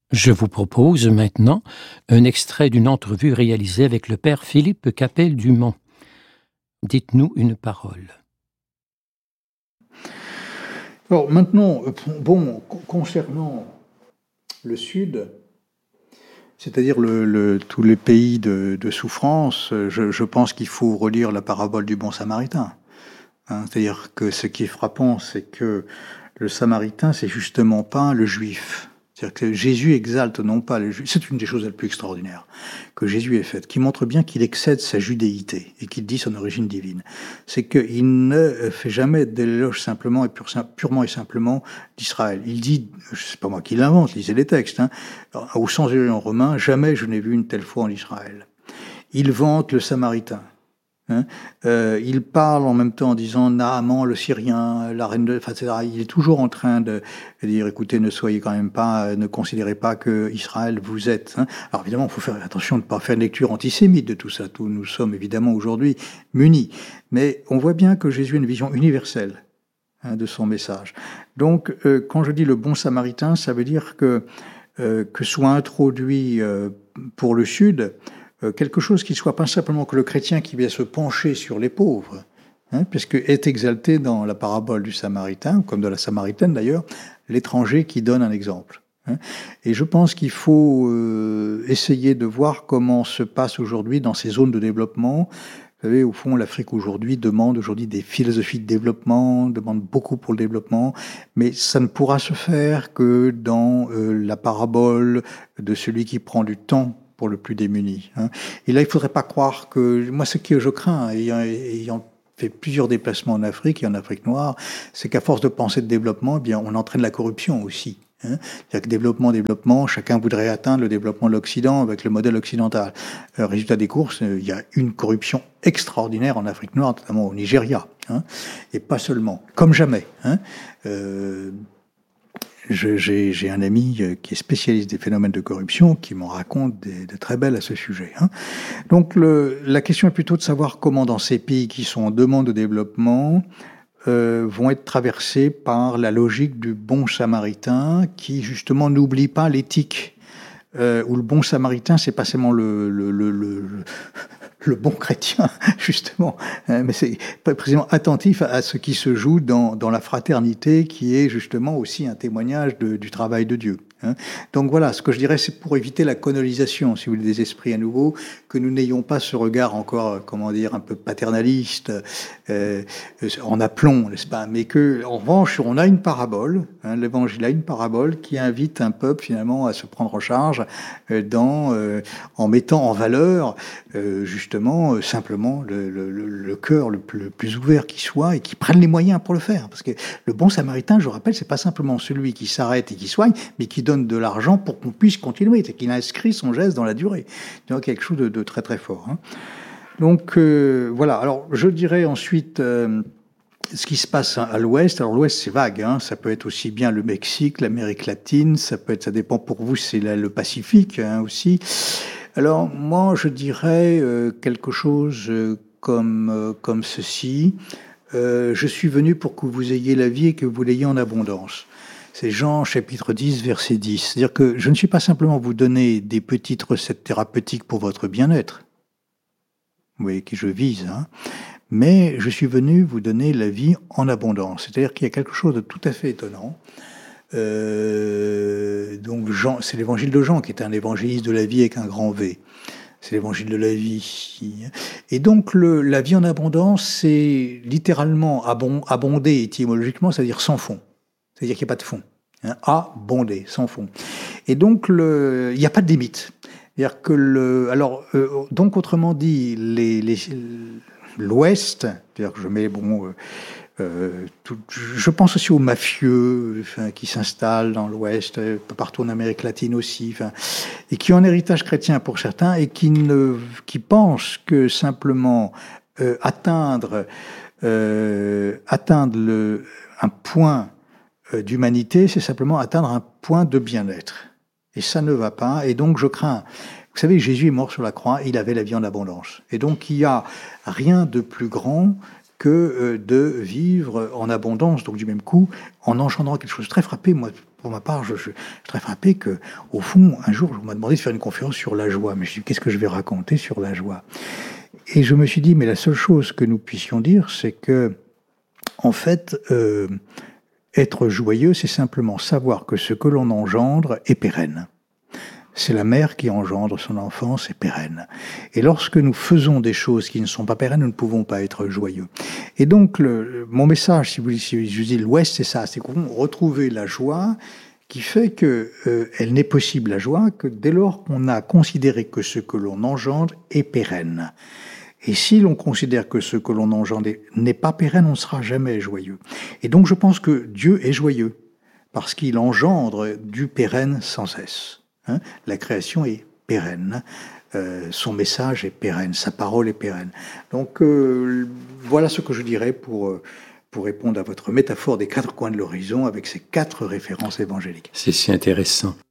Je vous propose maintenant un extrait d'une entrevue réalisée avec le père Philippe Capel-Dumont. Dites-nous une parole. Alors maintenant, concernant le Sud, c'est-à-dire tous les pays de souffrance, je pense qu'il faut relire la parabole du bon Samaritain. C'est-à-dire que ce qui est frappant, c'est que le Samaritain, c'est justement pas le Juif. C'est-à-dire que Jésus exalte non pas le Juif. C'est une des choses les plus extraordinaires que Jésus ait faites, qui montre bien qu'il excède sa judéité et qu'il dit son origine divine. C'est qu'il ne fait jamais d'éloge simplement et purement et simplement d'Israël. Il dit, c'est pas moi qui l'invente, lisez les textes, au centurion romain, jamais je n'ai vu une telle foi en Israël. Il vante le Samaritain. Il parle en même temps en disant Naaman le Syrien, la reine etc. Il est toujours en train de dire écoutez, ne considérez pas que Israël vous êtes. Alors évidemment, il faut faire attention de ne pas faire une lecture antisémite de tout ça. Nous sommes évidemment aujourd'hui munis, mais on voit bien que Jésus a une vision universelle de son message. Donc, quand je dis le bon Samaritain, ça veut dire que soit introduit pour le Sud quelque chose qui ne soit pas simplement que le chrétien qui vient se pencher sur les pauvres, puisque est exalté dans la parabole du Samaritain, comme de la Samaritaine d'ailleurs, l'étranger qui donne un exemple. Et je pense qu'il faut essayer de voir comment se passe aujourd'hui dans ces zones de développement. Vous savez, au fond, l'Afrique demande des philosophies de développement, demande beaucoup pour le développement, mais ça ne pourra se faire que dans la parabole de celui qui prend du temps pour le plus démuni. Et là, il ne faudrait pas croire que... Moi, ce que je crains, ayant fait plusieurs déplacements en Afrique et en Afrique noire, c'est qu'à force de penser de développement, eh bien, on entraîne la corruption aussi. C'est-à-dire que développement, chacun voudrait atteindre le développement de l'Occident avec le modèle occidental. Résultat des courses, il y a une corruption extraordinaire en Afrique noire, notamment au Nigeria, et pas seulement, comme jamais. J'ai un ami qui est spécialiste des phénomènes de corruption qui m'en raconte de très belles à ce sujet. Donc la question est plutôt de savoir comment dans ces pays qui sont en demande de développement vont être traversés par la logique du bon samaritain qui justement n'oublie pas l'éthique. Où le bon samaritain, c'est pas seulement le bon chrétien, justement, mais c'est précisément attentif à ce qui se joue dans la fraternité, qui est justement aussi un témoignage du travail de Dieu. Donc voilà, ce que je dirais, c'est pour éviter la colonisation, si vous voulez, des esprits à nouveau, que nous n'ayons pas ce regard encore, un peu paternaliste, en aplomb, n'est-ce pas? Mais que, en revanche, on a une parabole, l'Évangile a une parabole qui invite un peuple finalement à se prendre en charge en mettant en valeur justement simplement le cœur le plus ouvert qui soit et qui prenne les moyens pour le faire. Parce que le bon samaritain, je rappelle, c'est pas simplement celui qui s'arrête et qui soigne, mais qui donne de l'argent pour qu'on puisse continuer, c'est qu'il inscrit son geste dans la durée. Donc quelque chose de très très fort. Donc voilà, alors je dirais ensuite ce qui se passe à l'ouest. Alors l'ouest c'est vague, ça peut être aussi bien le Mexique, l'Amérique latine, ça dépend pour vous, c'est le Pacifique aussi. Alors moi je dirais quelque chose comme ceci. Je suis venu pour que vous ayez la vie et que vous l'ayez en abondance. C'est Jean chapitre 10, verset 10. C'est-à-dire que je ne suis pas simplement vous donner des petites recettes thérapeutiques pour votre bien-être, vous voyez qui je vise, mais je suis venu vous donner la vie en abondance. C'est-à-dire qu'il y a quelque chose de tout à fait étonnant. Donc Jean, c'est l'évangile de Jean qui est un évangéliste de la vie avec un grand V. C'est l'évangile de la vie. Et donc la vie en abondance, c'est littéralement abonder étymologiquement, c'est-à-dire sans fond. C'est-à-dire qu'il n'y a pas de fond. Abonder, sans fond. Et donc il n'y a pas de limite. C'est-à-dire que donc autrement dit, l'Ouest, c'est-à-dire que je mets je pense aussi aux mafieux qui s'installent dans l'Ouest, partout en Amérique latine aussi, et qui ont un héritage chrétien pour certains et qui pensent que simplement atteindre un point d'humanité, c'est simplement atteindre un point de bien-être. Et ça ne va pas, et donc je crains. Vous savez, Jésus est mort sur la croix et il avait la vie en abondance. Et donc il n'y a rien de plus grand que de vivre en abondance, donc du même coup, en engendrant quelque chose. Très frappé, moi, pour ma part, je suis très frappé que, au fond, un jour, on m'a demandé de faire une conférence sur la joie. Mais je me suis dit, qu'est-ce que je vais raconter sur la joie? Et je me suis dit, mais la seule chose que nous puissions dire, c'est que, en fait, être joyeux, c'est simplement savoir que ce que l'on engendre est pérenne. C'est la mère qui engendre son enfant, c'est pérenne. Et lorsque nous faisons des choses qui ne sont pas pérennes, nous ne pouvons pas être joyeux. Et donc, mon message, si je dis l'Ouest, c'est ça, c'est qu'on retrouve la joie qui fait qu'elle n'est possible, la joie, que dès lors qu'on a considéré que ce que l'on engendre est pérenne. Et si l'on considère que ce que l'on engendre n'est pas pérenne, on ne sera jamais joyeux. Et donc, je pense que Dieu est joyeux, parce qu'il engendre du pérenne sans cesse. La création est pérenne, son message est pérenne, sa parole est pérenne. Donc voilà ce que je dirais pour répondre à votre métaphore des 4 coins de l'horizon avec ces 4 références évangéliques. C'est si intéressant.